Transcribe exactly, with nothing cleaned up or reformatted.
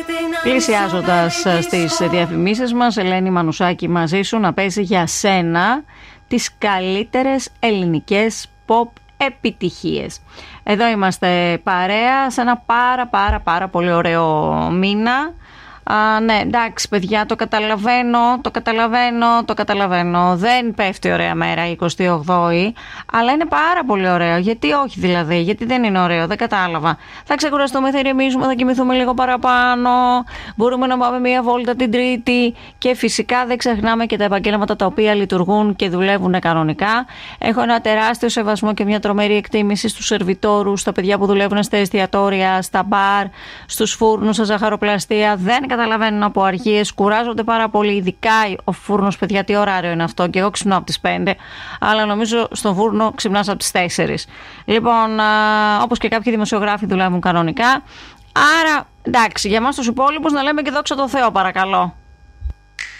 Πλησιάζοντας στις διαφημίσεις μας, Ελένη Μανουσάκη μαζί σου να παίζει για σένα τις καλύτερες ελληνικές pop επιτυχίες. Εδώ είμαστε παρέα σε ένα πάρα πάρα πάρα πολύ ωραίο μήνα. Α, ναι, εντάξει παιδιά, το καταλαβαίνω, το καταλαβαίνω, το καταλαβαίνω. Δεν πέφτει ωραία μέρα η εικοστή όγδοη, αλλά είναι πάρα πολύ ωραίο. Γιατί όχι δηλαδή, γιατί δεν είναι ωραίο, δεν κατάλαβα. Θα ξεκουραστούμε, θα ηρεμήσουμε, θα κοιμηθούμε λίγο παραπάνω. Μπορούμε να πάμε μία βόλτα την Τρίτη. Και φυσικά δεν ξεχνάμε και τα επαγγέλματα τα οποία λειτουργούν και δουλεύουν κανονικά. Έχω ένα τεράστιο σεβασμό και μια τρομερή εκτίμηση στους σερβιτόρους, στα παιδιά που δουλεύουν στα εστιατόρια, στα μπαρ, στους φούρνους, στα ζαχαροπλαστεία. Δεν καταλαβαίνουν από αργίες, κουράζονται πάρα πολύ. Ειδικά ο φούρνος, παιδιά, τι ωράριο είναι αυτό? Και εγώ ξυπνάω από τις πέντε, αλλά νομίζω στον φούρνο ξυπνάς από τις τέσσερις. Λοιπόν, όπως και κάποιοι δημοσιογράφοι δουλεύουν κανονικά. Άρα, εντάξει, για εμάς τους υπόλοιπους να λέμε και δόξα τω Θεώ, παρακαλώ.